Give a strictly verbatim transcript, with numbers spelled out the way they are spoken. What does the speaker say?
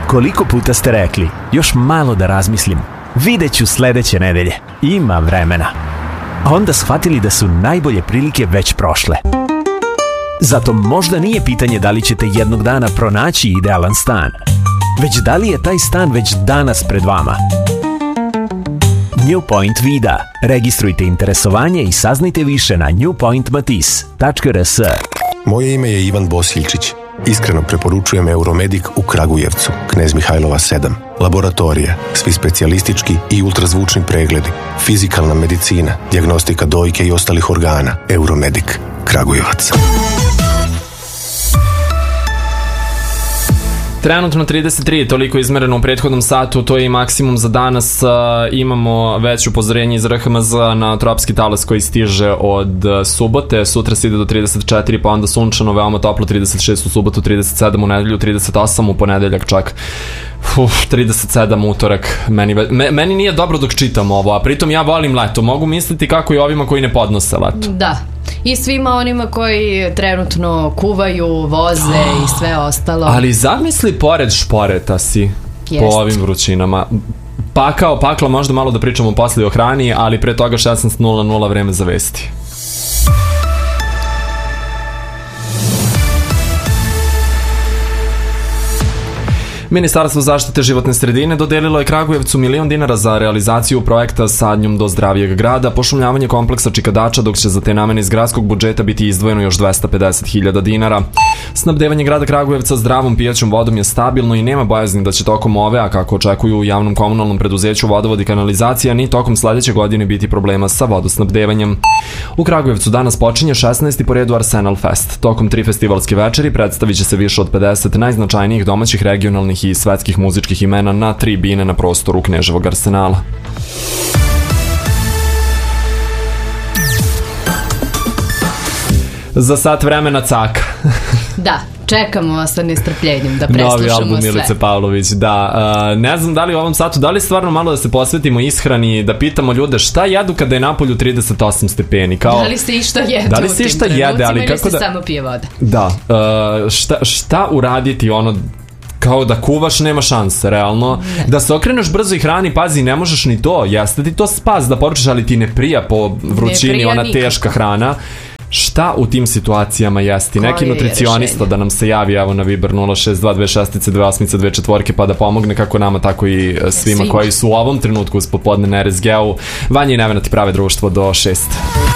Koliko puta ste rekli, još malo da razmislim, vidjet ću sledeće nedelje, ima vremena. A onda shvatili da su najbolje prilike već prošle. Zato možda nije pitanje da li ćete jednog dana pronaći idealan stan, već da li je taj stan već danas pred vama. New Point Vida. Registrujte interesovanje i saznajte više na new point matis tačka r s. Moje ime je Ivan Bosiljčić. Iskreno preporučujem Euromedic u Kragujevcu, Knez Mihajlova sedam. Laboratorija, svi specijalistički i ultrazvučni pregledi, fizikalna medicina, dijagnostika dojke i ostalih organa. Euromedic, Kragujevac. Trenutno trideset tri, toliko izmereno u prethodnom satu, to je i maksimum za danas. Imamo već upozorenje iz R H M Z na tropski talas koji stiže od subote. Sutra se ide do trideset četiri, pa onda sunčano, veoma toplo, trideset šest u subotu, trideset sedam u nedelju, trideset osam u ponedeljak čak. Uf, trideset sedam utorak. Meni, me, meni nije dobro dok čitam ovo, a pritom ja volim leto. Mogu misliti kako i ovima koji ne podnose leto. Da. I svima onima koji trenutno kuvaju, voze oh, i sve ostalo. Ali zamisli pored šporeta si. Jest. Po ovim vrućinama. Pakao, pakla, možda malo da pričamo poslije o hrani, ali pre toga šesnaest nula nula vreme za vesti. Ministarstvo zaštite životne sredine dodelilo je Kragujevcu milion dinara za realizaciju projekta Sadnjom do zdravijeg grada, pošumljavanje kompleksa Čikadača, dok će za te namene iz gradskog budžeta biti izdvojeno još dvesta pedeset hiljada dinara. Snabdevanje grada Kragujevca zdravom pijaćom vodom je stabilno i nema bojazni da će tokom ove, a kako očekuju u javnom komunalnom preduzeću Vodovod i kanalizacija, ni tokom sledeće godine biti problema sa vodosnabdevanjem. U Kragujevcu danas počinje šesnaesti po redu Arsenal Fest. Tokom tri festivalske večeri predstavit će se više od pedeset najznačajnijih domaćih, regionalnih i svetskih muzičkih imena na tri bine na prostoru Kneževog Arsenala. Za sat vremena caka. Da, čekamo vas sa nestrpljenjem da preslušamo sve. Novi album Milice Pavlović, da. Uh, ne znam da li u ovom satu, da li stvarno malo da se posvetimo ishrani, da pitamo ljude šta jedu kada je napolju trideset osam stepeni. Kao, da li se išta jede da li se išta jede, ali ili kako se da... samo pije voda? Da, uh, šta, šta uraditi ono... Kao da kuvaš, nema šanse, realno. Ne. Da se okreneš brzo i hrani, pazi, ne možeš ni to. Jeste ti to spas da poručiš, ali ti ne prija po vrućini, prija ona nikako. Teška hrana. Šta u tim situacijama jesti? Neki nutricionista da nam se javi, evo na Viber nula šest dva dve šest dve osam dve četiri pa da pomogne kako nama, tako i svima, svima. koji su u ovom trenutku uz popodne na R S G-u. Vanja i Nevena ti prave društvo do šest.